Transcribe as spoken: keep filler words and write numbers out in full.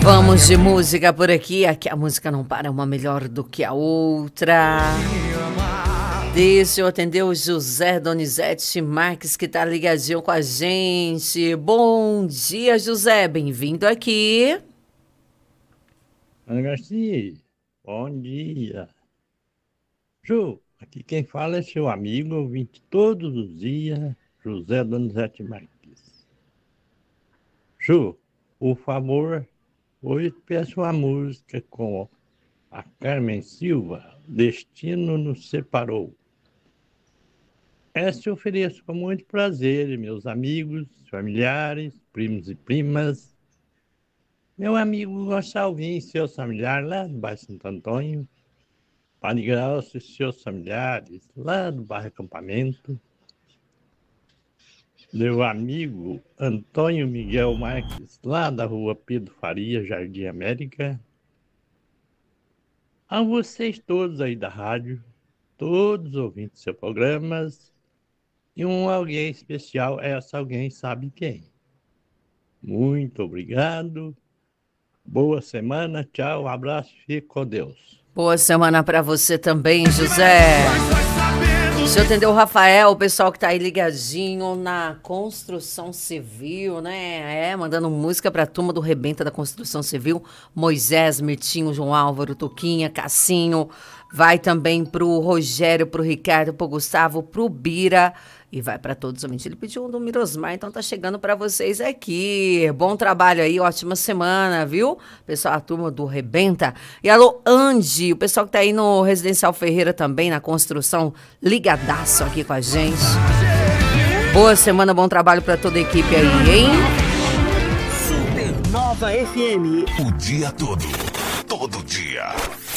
Vamos de música por aqui. Aqui a música não para uma melhor do que a outra. Deixa eu atender o José Donizete Marques, que tá ligadinho com a gente. Bom dia, José. Bem-vindo aqui. Ana Garcia, bom dia. Ju, aqui quem fala é seu amigo, ouvinte todos os dias, José Donizete Marques. Ju, por favor, hoje peço uma música com a Carmen Silva, Destino nos Separou. Essa eu ofereço com muito prazer, meus amigos, familiares, primos e primas. Meu amigo Gonçalvinho e seus familiares lá do bairro Santo Antônio. Padre Graça e seus familiares lá do bairro Acampamento. Meu amigo Antônio Miguel Marques, lá da rua Pedro Faria, Jardim América. A vocês todos aí da rádio, todos ouvindo seus programas. E um alguém especial, essa alguém sabe quem. Muito obrigado. Boa semana, tchau, um abraço, fique com Deus. Boa semana para você também, José. Deixa eu atender o Rafael, o pessoal que tá aí ligadinho na construção civil, né? É, mandando música pra turma do Rebenta da Construção Civil. Moisés, Mirtinho, João Álvaro, Tuquinha, Cassinho. Vai também pro Rogério, pro Ricardo, pro Gustavo, pro Bira. E vai para todos os ouvintes. Ele pediu um do Mirosmar, então tá chegando para vocês aqui. Bom trabalho aí, ótima semana, viu? Pessoal, a turma do Rebenta. E alô, Andy, o pessoal que tá aí no Residencial Ferreira também, na construção, ligadaço aqui com a gente. Boa semana, bom trabalho para toda a equipe aí, hein? Supernova F M. O dia todo, todo dia.